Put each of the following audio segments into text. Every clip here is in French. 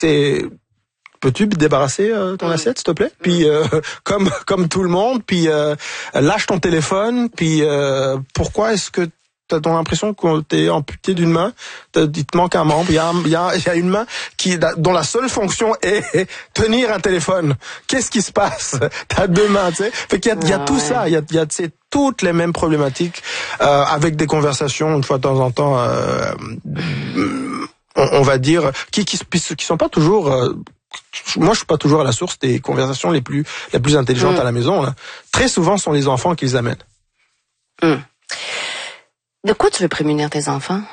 c'est... Peux-tu débarrasser ton assiette, s'il te plaît? Puis comme tout le monde, puis lâche ton téléphone, puis pourquoi est-ce que t'as l'impression que t'es amputé d'une main? Il te manque un membre. Il y a une main dont la seule fonction est tenir un téléphone. Qu'est-ce qui se passe? T'as deux mains, tu sais. Fait qu'il y a tout ça. Il y a toutes les mêmes problématiques avec des conversations une fois de temps en temps. On va dire qui sont pas toujours. Moi, je suis pas toujours à la source des conversations les plus intelligentes à la maison. Là. Très souvent, ce sont les enfants qui les amènent. De quoi tu veux prémunir tes enfants?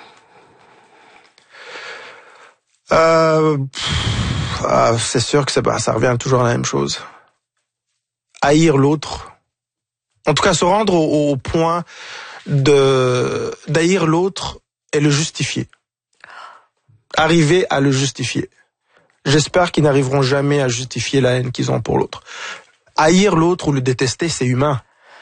C'est sûr que ça revient toujours à la même chose. Haïr l'autre. En tout cas, se rendre au point d'haïr l'autre et le justifier. Arriver à le justifier. J'espère qu'ils n'arriveront jamais à justifier la haine qu'ils ont pour l'autre. Haïr l'autre ou le détester, c'est humain.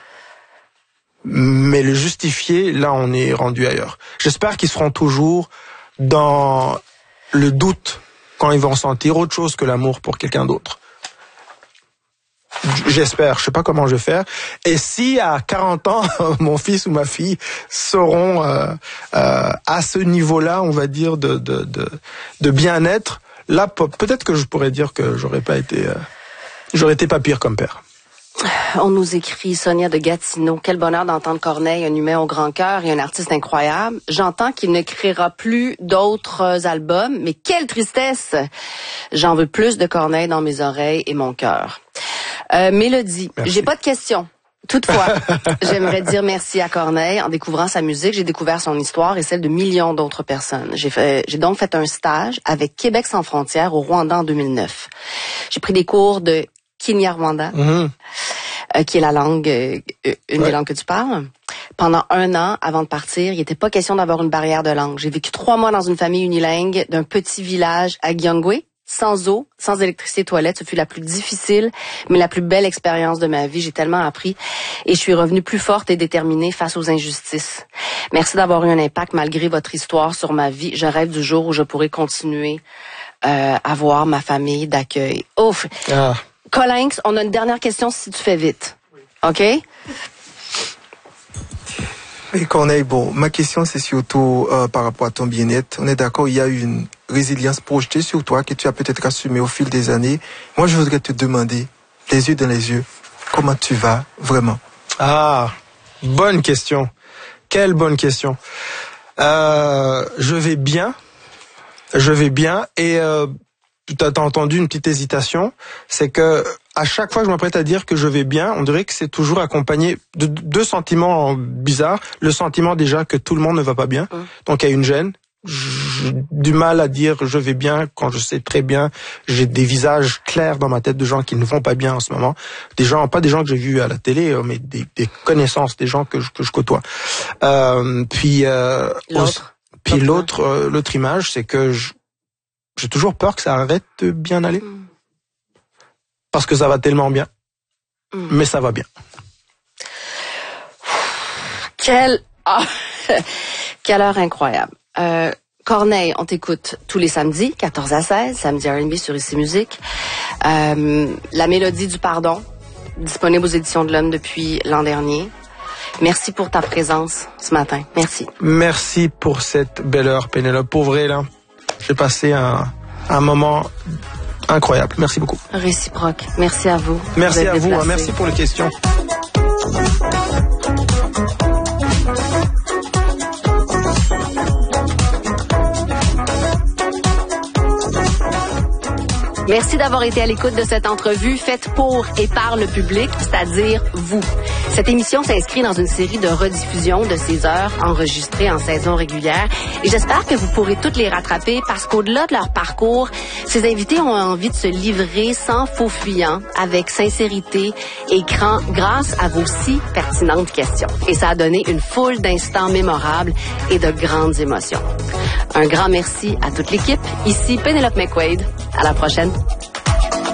Mais le justifier, là, on est rendu ailleurs. J'espère qu'ils seront toujours dans le doute quand ils vont sentir autre chose que l'amour pour quelqu'un d'autre. J'espère. Je sais pas comment je vais faire. Et si à 40 ans, mon fils ou ma fille seront à ce niveau-là, on va dire, de bien-être, là, peut-être que je pourrais dire que j'aurais été pas pire comme père. On nous écrit Sonia de Gatineau. Quel bonheur d'entendre Corneille, un humain au grand cœur et un artiste incroyable. J'entends qu'il ne créera plus d'autres albums, mais quelle tristesse! J'en veux plus de Corneille dans mes oreilles et mon cœur. Mélodie, merci. J'ai pas de questions. Toutefois, j'aimerais dire merci à Corneille. En découvrant sa musique, j'ai découvert son histoire et celle de millions d'autres personnes. J'ai donc fait un stage avec Québec sans frontières au Rwanda en 2009. J'ai pris des cours de Kinyarwanda, qui est la langue, une des langues que tu parles. Pendant 1 an, avant de partir, il n'était pas question d'avoir une barrière de langue. J'ai vécu 3 mois dans une famille unilingue d'un petit village à Gyongwe, sans eau, sans électricité, toilette. Ce fut la plus difficile, mais la plus belle expérience de ma vie. J'ai tellement appris et je suis revenue plus forte et déterminée face aux injustices. Merci d'avoir eu un impact malgré votre histoire sur ma vie. Je rêve du jour où je pourrai continuer à voir ma famille d'accueil. Ouf! Colinx, on a une dernière question si tu fais vite. OK? Et Corneille, bon, ma question c'est surtout par rapport à ton bien-être. On est d'accord, il y a eu une résilience projetée sur toi que tu as peut-être assumée au fil des années. Moi, je voudrais te demander, les yeux dans les yeux, comment tu vas vraiment? Bonne question. Quelle bonne question. Je vais bien et t'as entendu une petite hésitation, c'est que à chaque fois que je m'apprête à dire que je vais bien, on dirait que c'est toujours accompagné de 2 sentiments bizarres. Le sentiment déjà que tout le monde ne va pas bien, donc il y a une gêne. J'ai du mal à dire je vais bien quand je sais très bien, j'ai des visages clairs dans ma tête de gens qui ne vont pas bien en ce moment. Des gens, pas des gens que j'ai vus à la télé, mais des connaissances, des gens que je côtoie. L'autre image, c'est que j'ai toujours peur que ça arrête de bien aller. Parce que ça va tellement bien. Mais ça va bien. Quelle heure incroyable. Corneille, on t'écoute tous les samedis, 14 à 16, samedi R&B sur ICI Musique. La mélodie du pardon, disponible aux éditions de l'Homme depuis l'an dernier. Merci pour ta présence ce matin. Merci. Merci pour cette belle heure, Pénélope. Pour vrai, là. J'ai passé un moment incroyable. Merci beaucoup. Réciproque. Merci à vous. Merci à vous. Merci pour les questions. Merci d'avoir été à l'écoute de cette entrevue faite pour et par le public, c'est-à-dire vous. Cette émission s'inscrit dans une série de rediffusions de ces heures enregistrées en saison régulière et j'espère que vous pourrez toutes les rattraper parce qu'au-delà de leur parcours, ces invités ont envie de se livrer sans faux fuyant, avec sincérité et grâce à vos si pertinentes questions. Et ça a donné une foule d'instants mémorables et de grandes émotions. Un grand merci à toute l'équipe. Ici Pénélope McQuaid. À la prochaine.